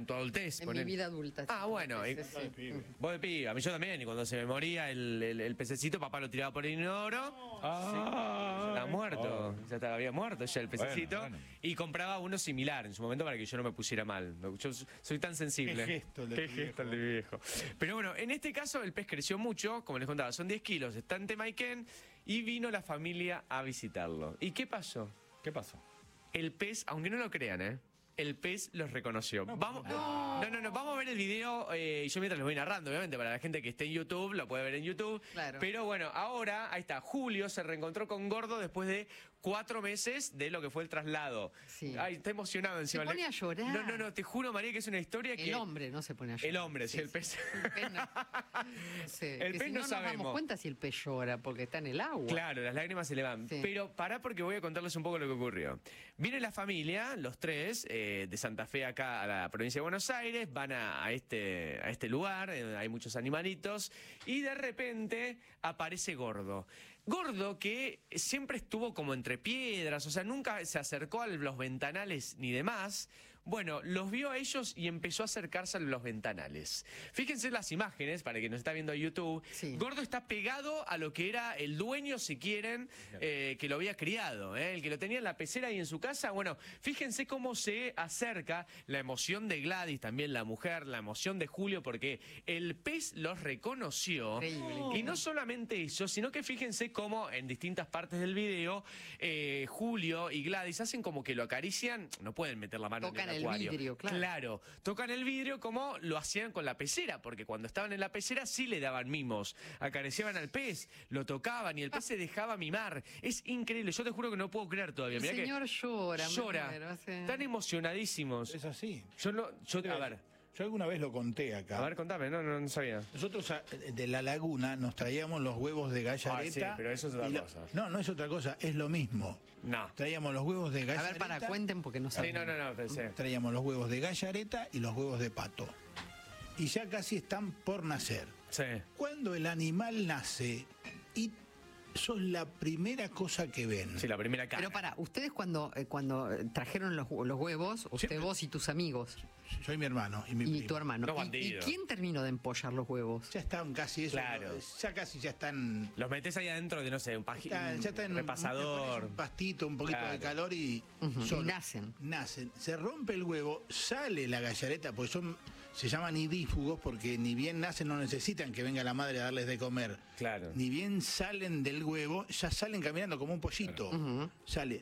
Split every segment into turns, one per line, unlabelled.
en tu adultez.
En mi vida adulta.
Ah, bueno. Vos de pibe. A mí yo también. Y cuando se me moría el pececito, papá lo tiraba por el inodoro. Estaba muerto. Ya había muerto ya el pececito.
Bueno.
Y compraba uno similar en su momento para que yo no me pusiera mal. Yo soy tan sensible.
Qué gesto el de
mi viejo. Pero bueno, en este caso el pez creció mucho. Como les contaba, son 10 kilos. Está en Temayquén. Y vino la familia a visitarlo. ¿Y qué pasó?
¿Qué pasó?
El pez, aunque no lo crean, el pez los reconoció. Vamos a ver el video, y yo mientras lo voy narrando, obviamente, para la gente que esté en YouTube, lo puede ver en YouTube.
Claro.
Pero bueno, ahora, ahí está, Julio se reencontró con Gordo después de 4 meses de lo que fue el traslado.
Sí.
Ay, está emocionado encima.
Se pone a llorar.
No, te juro, María, que es una historia que...
El hombre no se pone a llorar.
El hombre, sí, el pez.
El pez no.
El pez
si
no
nos
sabemos.
damos cuenta si el pez llora porque está en el agua.
Claro, las lágrimas se le van.
Sí.
Pero pará porque voy a contarles un poco lo que ocurrió. Viene la familia, los tres, de Santa Fe acá a la provincia de Buenos Aires, van a este lugar, hay muchos animalitos, y de repente aparece Gordo. Gordo que siempre estuvo como entre piedras, o sea, nunca se acercó a los ventanales ni demás. Bueno, los vio a ellos y empezó a acercarse a los ventanales. Fíjense las imágenes, para quien nos está viendo en YouTube.
Sí.
Gordo está pegado a lo que era el dueño, si quieren, que lo había criado, el que lo tenía en la pecera y en su casa. Bueno, fíjense cómo se acerca la emoción de Gladys, también la mujer, la emoción de Julio, porque el pez los reconoció.
Increíble.
Y no solamente eso, sino que fíjense cómo en distintas partes del video Julio y Gladys hacen como que lo acarician, no pueden meter la mano
Tocan
en el
el
acuario.
vidrio, claro.
Claro, tocan el vidrio como lo hacían con la pecera, porque cuando estaban en la pecera sí le daban mimos, acariciaban al pez, lo tocaban y el pez se dejaba mimar. Es increíble, yo te juro que no puedo creer todavía.
El
Mirá
señor
que
llora.
llora,
me muero, sí.
están emocionadísimos.
Es así.
A ver.
Yo alguna vez lo conté acá.
A ver, contame, no sabía.
Nosotros de la laguna nos traíamos los huevos de gallareta.
Ah, sí, pero eso es otra cosa.
No es otra cosa, es lo mismo.
No.
Traíamos los huevos de
A
gallareta.
ver, cuenten porque no
Sí,
saben.
no, pensé.
Traíamos los huevos de gallareta y los huevos de pato. Y ya casi están por nacer.
Sí.
Cuando el animal nace y sos la primera cosa que ven.
Sí, la primera cara.
Pero para, ustedes cuando trajeron los huevos, usted,
Siempre.
vos y tus amigos,
Soy mi hermano y mi
y
primo.
tu hermano.
Los
¿Y
bandidos.
quién terminó de empollar los huevos?
Ya están casi eso.
Claro.
Ya están.
Los metés ahí adentro de, no sé, un
Ya están
repasador.
un pastito, un poquito
Claro.
de calor y,
Y nacen.
Nacen. Se rompe el huevo, sale la gallareta, porque se llaman idífugos, porque ni bien nacen no necesitan que venga la madre a darles de comer.
Claro.
Ni bien salen del huevo, ya salen caminando como un pollito. Sale.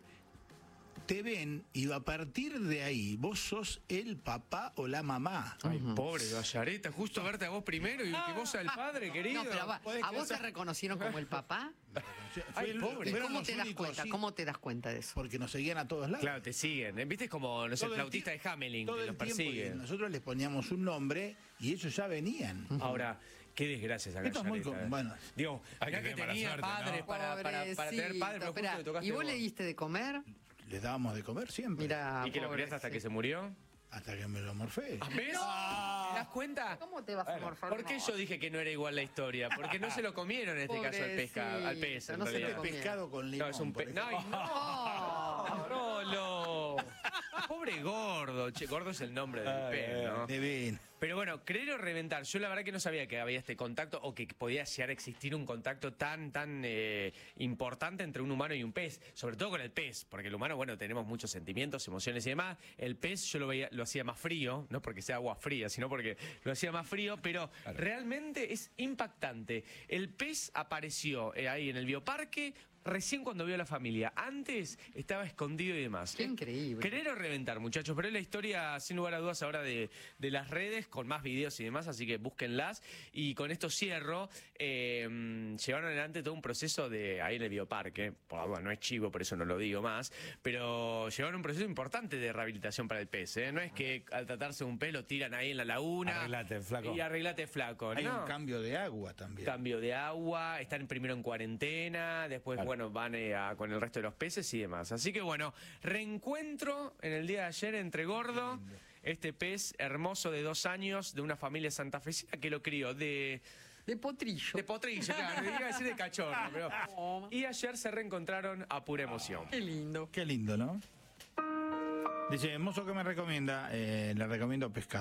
Te ven y a partir de ahí vos sos el papá o la mamá.
Ay, pobre gallareta, justo verte a vos primero y que vos seas el padre, querido.
No, pero ¿a vos te reconocieron como el papá?
Ay, pobre.
¿Y
Fueron
cómo
los
te das
únicos,
cuenta?
sí,
¿Cómo te das cuenta de eso?
porque nos seguían a todos lados.
Claro, te siguen. ¿Viste? Es como, no sé, el
Todo
flautista de
tie-
Hamelin,
todo
que
el
los
tiempo,
persigue.
y nosotros les poníamos un nombre y ellos ya venían.
Ahora, qué desgracia esa
Esto es muy
gallareta.
bueno.
Digo,
Hay
mirá
que
que
tener mala
tenía
suerte,
padres
¿no?
para tener padres, pero justo
Esperá,
le tocaste
¿y vos
vos.
le diste de comer?
Les dábamos de comer siempre.
Mira,
¿Y que lo criaste hasta que se murió?
Hasta que me lo morfé.
¿Ves? ¿Te das cuenta?
¿Cómo te vas a morfar?
¿Por qué yo dije que no era igual la historia? Porque no se lo comieron en este caso al pez. En
Pobrecito, no se lo
realidad.
comieron.
Pescado con limón.
No, es un
por
pez.
ejemplo.
¡No! ¡Rolo! Pobre Gordo. Che, Gordo es el nombre del pez, ¿no?
De bien.
Pero bueno, creer o reventar. Yo la verdad que no sabía que había este contacto o que podía llegar a existir un contacto tan importante entre un humano y un pez. Sobre todo con el pez, porque el humano, bueno, tenemos muchos sentimientos, emociones y demás. El pez yo lo hacía más frío, no porque sea agua fría, sino porque lo hacía más frío, pero realmente es impactante. El pez apareció ahí en el bioparque recién cuando vio a la familia. Antes estaba escondido y demás.
Qué increíble.
Querer o reventar, muchachos, pero es la historia, sin lugar a dudas, ahora de las redes, con más videos y demás, así que búsquenlas. Y con esto cierro. Llevaron adelante todo un proceso ahí en el bioparque, bueno, no es chivo, por eso no lo digo más, pero llevaron un proceso importante de rehabilitación para el pez, ¿eh? No es que al tratarse de un pez lo tiran ahí en la laguna.
Arreglate, flaco.
Y arreglate, flaco.
Hay
No.
un cambio de agua también.
Cambio de agua, están primero en cuarentena, después, bueno, van con el resto de los peces y demás. Así que, bueno, reencuentro en el día de ayer entre Gordo, este pez hermoso de 2 años, de una familia santafesina que lo crió
De potrillo.
de potrillo, claro, iba a decir de cachorro, pero... Y ayer se reencontraron a pura emoción.
Qué lindo.
Qué lindo, ¿no? Dice, mozo, ¿qué me recomienda? Le recomiendo pescado.